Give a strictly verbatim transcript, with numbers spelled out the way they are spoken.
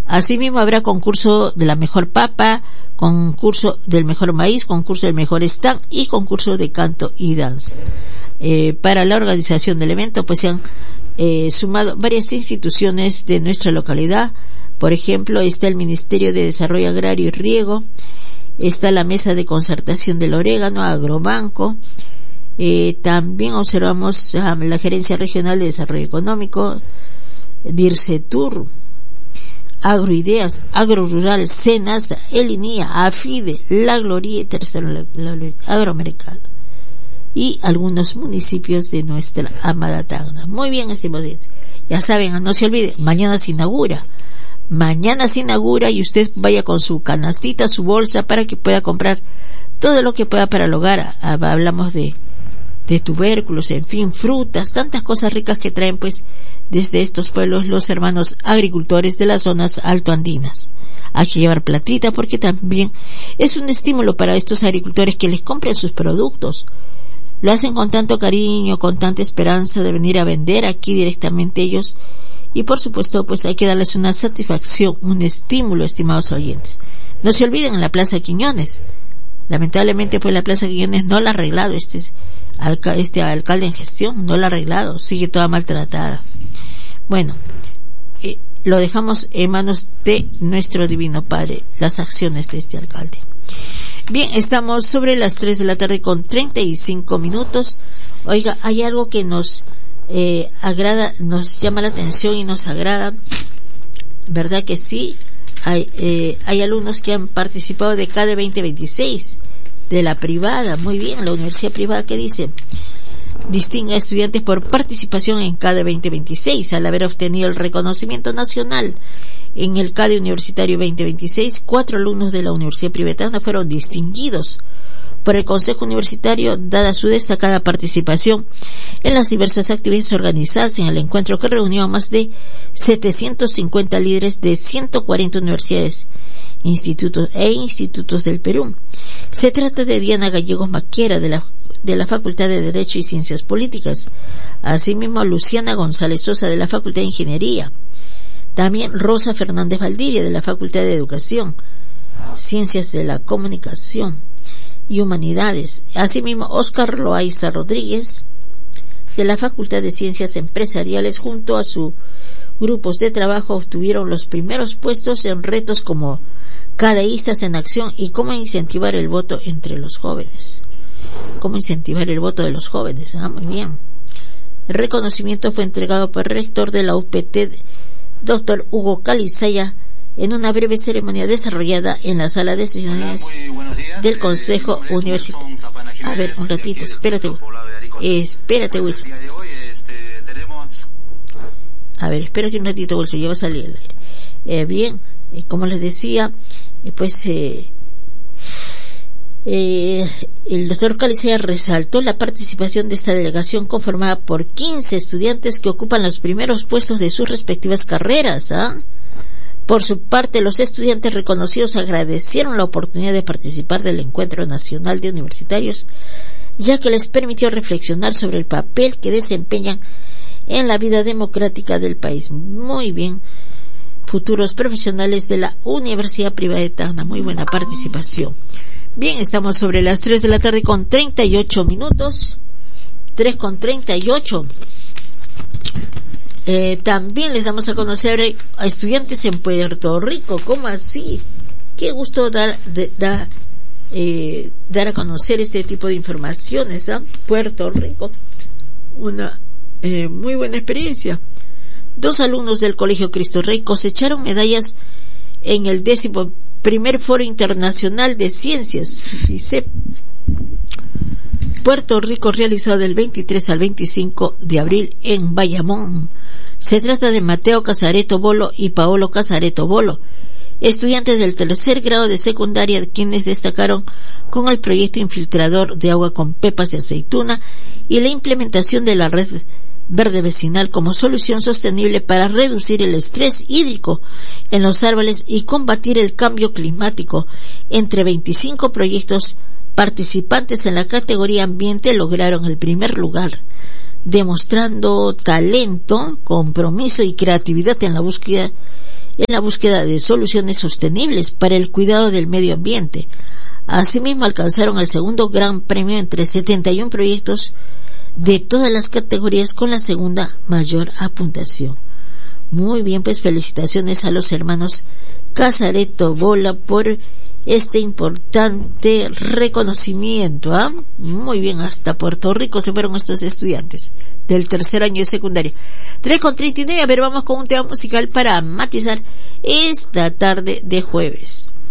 Asimismo habrá concurso de la mejor papa, concurso del mejor maíz, concurso del mejor stand y concurso de canto y danza. Eh, para la organización del evento pues se han eh, sumado varias instituciones de nuestra localidad. Por ejemplo, está el Ministerio de Desarrollo Agrario y Riego, está la Mesa de Concertación del Orégano, Agrobanco, eh, también observamos a la Gerencia Regional de Desarrollo Económico, DIRCETUR, Agroideas, Agrorural, Senasa, El I N I A, AFIDE, La Gloria y Tercero Agromercado, y algunos municipios de nuestra amada Tacna. Muy bien, estimados oyentes. Ya saben, no se olviden, mañana se inaugura. Mañana se inaugura y usted vaya con su canastita, su bolsa, para que pueda comprar todo lo que pueda para el hogar. Hablamos de, de tubérculos, en fin, frutas, tantas cosas ricas que traen pues desde estos pueblos los hermanos agricultores de las zonas altoandinas. Hay que llevar platita porque también es un estímulo para estos agricultores que les compren sus productos. Lo hacen con tanto cariño, con tanta esperanza de venir a vender aquí directamente ellos. Y por supuesto, pues hay que darles una satisfacción, un estímulo, estimados oyentes. No se olviden, en la Plaza Quiñones. Lamentablemente, pues la Plaza Quiñones no la ha arreglado este, alca, este alcalde en gestión, no la ha arreglado, sigue toda maltratada. Bueno, eh, lo dejamos en manos de nuestro Divino Padre, las acciones de este alcalde. Bien, estamos sobre las tres de la tarde con treinta y cinco minutos. Oiga, hay algo que nos eh, agrada, nos llama la atención y nos agrada, ¿verdad que sí? Hay, eh, hay alumnos que han participado de C A D E veinte veintiséis, de la privada, muy bien, la universidad privada que dice, distingue a estudiantes por participación en C A D E veinte veintiséis, al haber obtenido el reconocimiento nacional. En el C A D E Universitario veinte veintiséis, cuatro alumnos de la Universidad Privetana fueron distinguidos por el Consejo Universitario, dada su destacada participación en las diversas actividades organizadas en el encuentro que reunió a más de setecientos cincuenta líderes de ciento cuarenta universidades, institutos e institutos del Perú. Se trata de Diana Gallegos Maquera, de la de la Facultad de Derecho y Ciencias Políticas, asimismo Luciana González Sosa, de la Facultad de Ingeniería, también Rosa Fernández Valdivia, de la Facultad de Educación, Ciencias de la Comunicación y Humanidades, asimismo Óscar Loaiza Rodríguez, de la Facultad de Ciencias Empresariales, junto a sus grupos de trabajo obtuvieron los primeros puestos en retos como Cadeístas en Acción y cómo incentivar el voto entre los jóvenes. Cómo incentivar el voto de los jóvenes, ah, muy bien. El reconocimiento fue entregado por el rector de la U P T, doctor Hugo Calizaya, en una breve ceremonia desarrollada en la sala de sesiones del Consejo eh, Universitario. A ver, un ratito, espérate, eh, espérate, Wilson. A ver, espérate un ratito, Wilson, ya va a salir el aire. Eh, bien, eh, como les decía, eh, pues eh, eh, el doctor Calizaya resaltó la participación de esta delegación conformada por quince estudiantes que ocupan los primeros puestos de sus respectivas carreras, ¿ah? Por su parte, los estudiantes reconocidos agradecieron la oportunidad de participar del Encuentro Nacional de Universitarios, ya que les permitió reflexionar sobre el papel que desempeñan en la vida democrática del país. Muy bien, futuros profesionales de la Universidad Privada de Tacna, muy buena participación. Bien, estamos sobre las tres de la tarde con treinta y ocho minutos, tres con treinta y ocho. Eh, también les damos a conocer a estudiantes en Puerto Rico. ¿Cómo así? Qué gusto dar, de, da, eh, dar a conocer este tipo de informaciones, ¿eh? Puerto Rico, una eh, muy buena experiencia. Dos alumnos del Colegio Cristo Rey cosecharon medallas en el décimo primer Foro Internacional de Ciencias FICEP Puerto Rico, realizado del veintitrés al veinticinco de abril en Bayamón. Se trata de Mateo Casareto Bolo y Paolo Casareto Bolo, estudiantes del tercer grado de secundaria, quienes destacaron con el proyecto infiltrador de agua con pepas de aceituna y la implementación de la red verde vecinal como solución sostenible para reducir el estrés hídrico en los árboles y combatir el cambio climático. Entre veinticinco proyectos participantes en la categoría ambiente lograron el primer lugar, demostrando talento, compromiso y creatividad en la búsqueda en la búsqueda de soluciones sostenibles para el cuidado del medio ambiente. Asimismo, alcanzaron el segundo gran premio entre setenta y uno proyectos de todas las categorías, con la segunda mayor apuntación. Muy bien, pues felicitaciones a los hermanos Casareto Bola por este importante reconocimiento. ¿ah? Muy bien, hasta Puerto Rico se fueron estos estudiantes del tercer año de secundaria. tres con treinta y nueve, a ver, vamos con un tema musical para matizar esta tarde de jueves.